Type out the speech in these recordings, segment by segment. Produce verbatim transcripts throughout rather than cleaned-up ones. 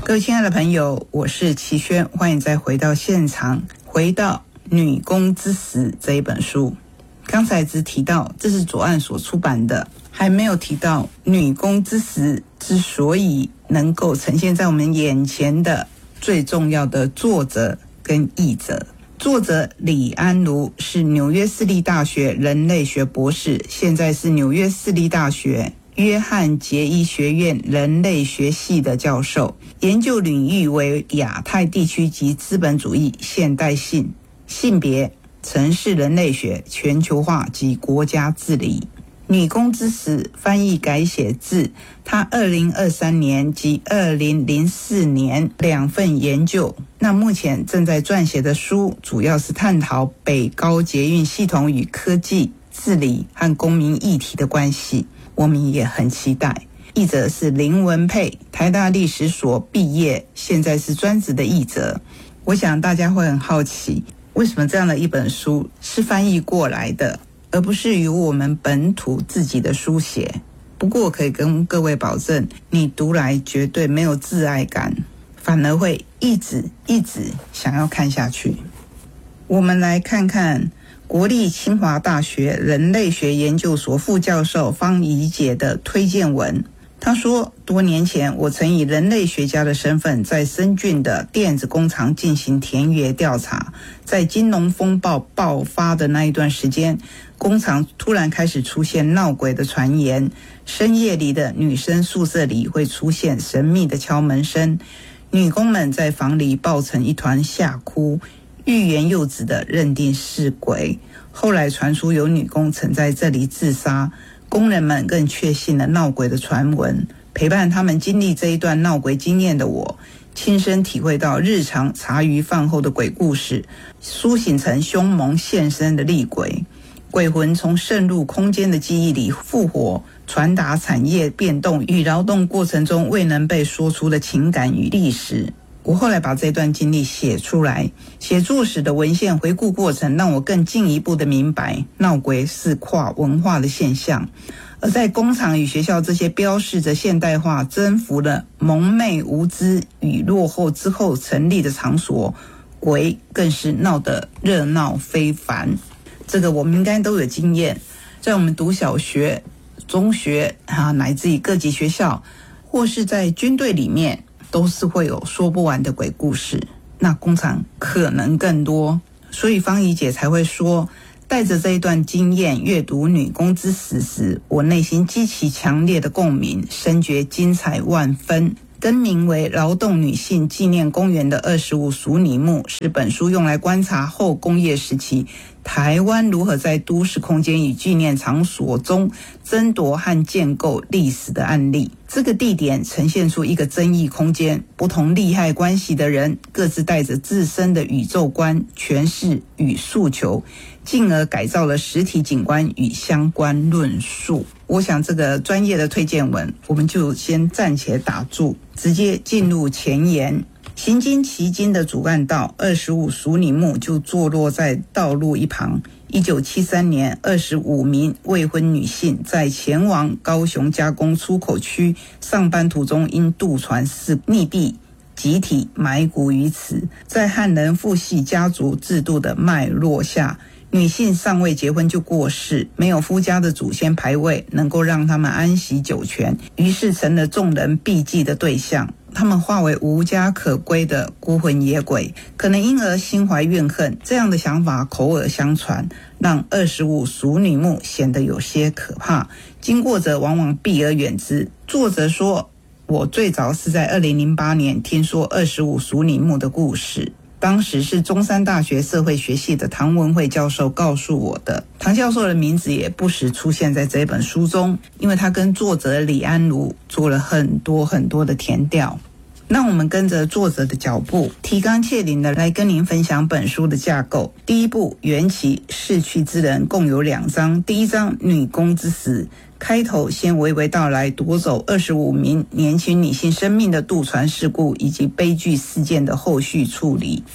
各位亲爱的朋友，我是齐轩，欢迎再回到现场，回到《女工之死》这一本书。刚才只提到这是左岸所出版的，还没有提到《女工之死》之所以能够呈现在我们眼前的最重要的作者跟译者。作者李安如是纽约市立大学人类学博士，现在是纽约市立大学约翰杰伊学院人类学系的教授，研究领域为亚太地区及资本主义、现代性、性别、城市人类学、全球化及国家治理。女工之死翻译改写自他二零二三年及二零零四年两份研究。那目前正在撰写的书主要是探讨北高捷运系统与科技、治理和公民议题的关系，我们也很期待。译者是林文佩，台大历史所毕业，现在是专职的译者。我想大家会很好奇，为什么这样的一本书是翻译过来的，而不是由我们本土自己的书写。不过我可以跟各位保证，你读来绝对没有自爱感，反而会一直一直想要看下去。我们来看看国立清华大学人类学研究所副教授方怡姐的推荐文。他说，多年前我曾以人类学家的身份在深圳的电子工厂进行田野调查。在金融风暴爆发的那一段时间，工厂突然开始出现闹鬼的传言，深夜里的女生宿舍里会出现神秘的敲门声，女工们在房里抱成一团吓哭，欲言又止的认定是鬼。后来传出有女工曾在这里自杀，工人们更确信了闹鬼的传闻。陪伴他们经历这一段闹鬼经验的我，亲身体会到日常茶余饭后的鬼故事苏醒成凶猛现身的厉鬼，鬼魂从渗入空间的记忆里复活，传达产业变动与劳动过程中未能被说出的情感与历史。我后来把这段经历写出来，写作时的文献回顾过程让我更进一步的明白，闹鬼是跨文化的现象。而在工厂与学校这些标示着现代化征服了蒙昧无知与落后之后成立的场所，鬼更是闹得热闹非凡。这个我们应该都有经验，在我们读小学、中学啊，乃至于各级学校，或是在军队里面，都是会有说不完的鬼故事。那工厂可能更多，所以方怡姐才会说，带着这一段经验阅读《女工之死》时，我内心激起强烈的共鸣，深觉精彩万分。更名为劳动女性纪念公园的二十五淑女墓，是本书用来观察后工业时期台湾如何在都市空间与纪念场所中争夺和建构历史的案例。这个地点呈现出一个争议空间，不同利害关系的人各自带着自身的宇宙观、诠释与诉求，进而改造了实体景观与相关论述。我想这个专业的推荐文，我们就先暂且打住，直接进入前言。行经旗津的主干道，二十五淑女墓就坐落在道路一旁。一九七三年，二十五名未婚女性在前往高雄加工出口区上班途中，因渡船事溺毙，集体埋骨于此。在汉人父系家族制度的脉络下，女性尚未结婚就过世，没有夫家的祖先牌位能够让他们安息九泉，于是成了众人避忌的对象。他们化为无家可归的孤魂野鬼，可能因而心怀怨恨。这样的想法口耳相传，让二十五淑女墓显得有些可怕，经过者往往避而远之。作者说，我最早是在二零零八年听说二十五淑女墓的故事，当时是中山大学社会学系的唐文慧教授告诉我的。唐教授的名字也不时出现在这本书中，因为他跟作者李安如做了很多很多的田调。让我们跟着作者的脚步，提纲挈领的来跟您分享本书的架构。第一部缘起逝去之人共有两章，第一章女工之死，开头先娓娓道来夺走二十五名年轻女性生命的渡船事故以及悲剧事件的后续处理。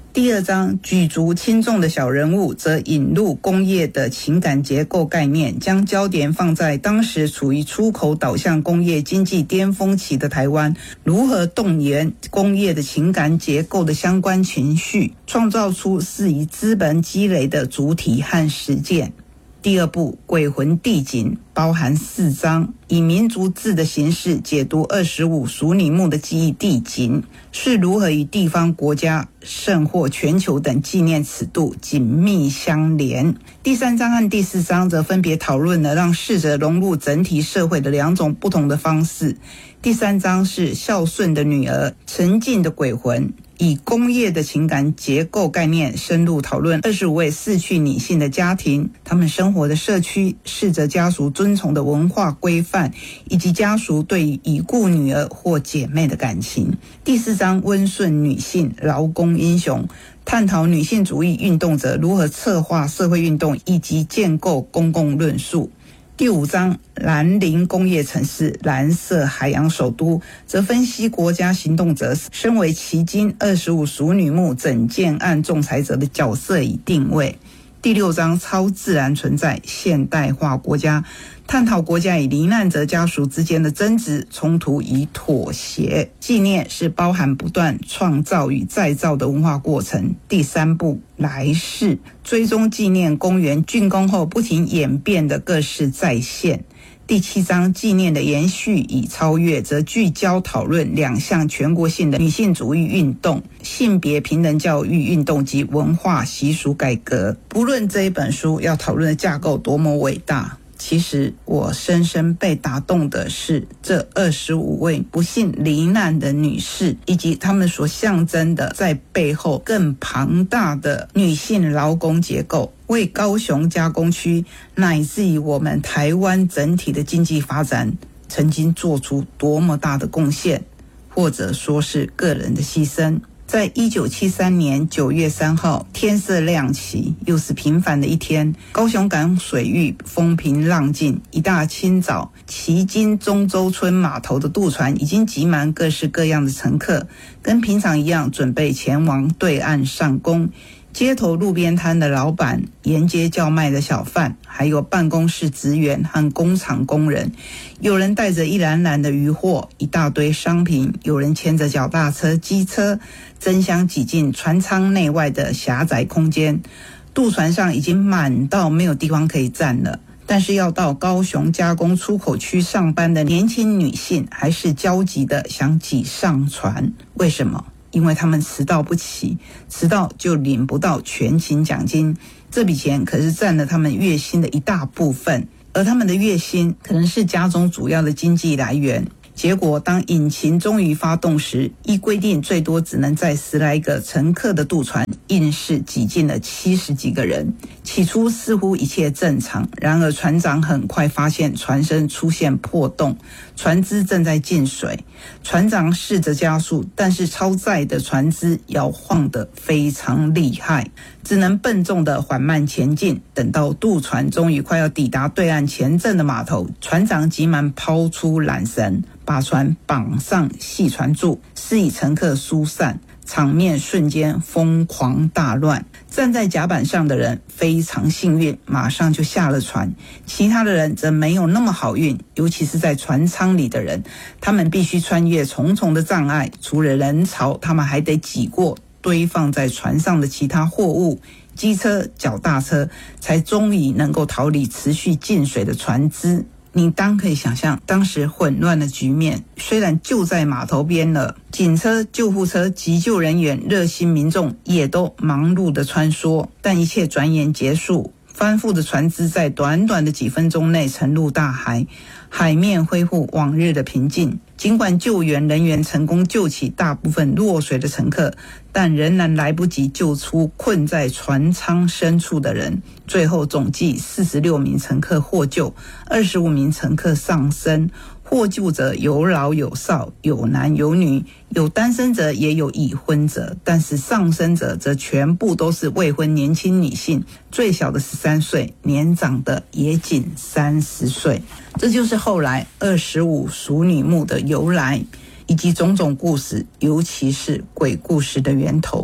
第二章举足轻重的小人物，则引入工业的情感结构概念，将焦点放在当时处于出口导向工业经济巅峰期的台湾，如何动员工业的情感结构的相关情绪，创造出适宜资本积累的主体和实践。第二部鬼魂地景包含四章，以民族志的形式解读二十五淑女墓的记忆地景是如何与地方国家甚或全球等纪念尺度紧密相连。第三章和第四章则分别讨论了让逝者融入整体社会的两种不同的方式。第三章是孝顺的女儿，沉静的鬼魂，以工业的情感结构概念深入讨论二十五位逝去女性的家庭，她们生活的社区，逝者家属遵从的文化规范，以及家属对于已故女儿或姐妹的感情。第四章温顺女性，劳工英雄，探讨女性主义运动者如何策划社会运动以及建构公共论述。第五章蓝林工业城市，蓝色海洋首都，则分析国家行动者身为迄今二十五淑女墓整件案仲裁者的角色与定位。第六章超自然存在，现代化国家，探讨国家与罹难者家属之间的争执、冲突与妥协。纪念是包含不断创造与再造的文化过程。第三部来世，追踪纪念公园竣工后不停演变的各式再现。第七章纪念的延续与超越，则聚焦讨论两项全国性的女性主义运动：性别平等教育运动及文化习俗改革。不论这一本书要讨论的架构多么伟大，其实我深深被打动的是这二十五位不幸罹难的女士，以及她们所象征的在背后更庞大的女性劳工结构，为高雄加工区乃至于我们台湾整体的经济发展曾经做出多么大的贡献，或者说是个人的牺牲。在一九七三年九月三号，天色亮起，又是平凡的一天。高雄港水域风平浪静，一大清早，旗津中洲村码头的渡船已经挤满各式各样的乘客，跟平常一样准备前往对岸上工。街头路边摊的老板，沿街叫卖的小贩，还有办公室职员和工厂工人，有人带着一篮篮的渔货，一大堆商品，有人牵着脚踏车、机车，争相挤进船舱内外的狭窄空间。渡船上已经满到没有地方可以站了，但是要到高雄加工出口区上班的年轻女性还是焦急的想挤上船。为什么？因为他们迟到不起，迟到就领不到全勤奖金，这笔钱可是占了他们月薪的一大部分，而他们的月薪可能是家中主要的经济来源。结果当引擎终于发动时，依规定最多只能载十来个乘客的渡船，硬是挤进了七十几个人。起初似乎一切正常，然而船长很快发现船身出现破洞，船只正在进水。船长试着加速，但是超载的船只摇晃得非常厉害，只能笨重地缓慢前进。等到渡船终于快要抵达对岸前镇的码头，船长急忙抛出缆绳，把船绑上细船柱，示意乘客疏散。场面瞬间疯狂大乱，站在甲板上的人非常幸运，马上就下了船，其他的人则没有那么好运，尤其是在船舱里的人，他们必须穿越重重的障碍，除了人潮，他们还得挤过堆放在船上的其他货物，机车、脚踏车，才终于能够逃离持续进水的船只。你当可以想象当时混乱的局面，虽然就在码头边了，警车、救护车、急救人员、热心民众也都忙碌的穿梭，但一切转眼结束。翻覆的船只在短短的几分钟内沉入大海，海面恢复往日的平静。尽管救援人员成功救起大部分落水的乘客，但仍然来不及救出困在船舱深处的人。最后总计四十六名乘客获救，二十五名乘客丧生。获救者有老有少，有男有女，有单身者也有已婚者，但是丧生者则全部都是未婚年轻女性，最小的十三岁，年长的也仅三十岁。这就是后来二十五淑女墓的由来，以及种种故事，尤其是鬼故事的源头。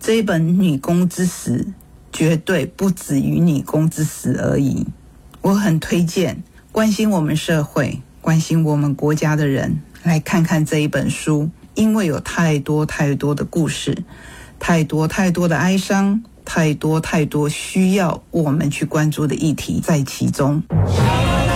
这一本《女工之死》绝对不止于女工之死而已。我很推荐关心我们社会、关心我们国家的人来看看这一本书，因为有太多太多的故事，太多太多的哀伤，太多太多需要我们去关注的议题在其中。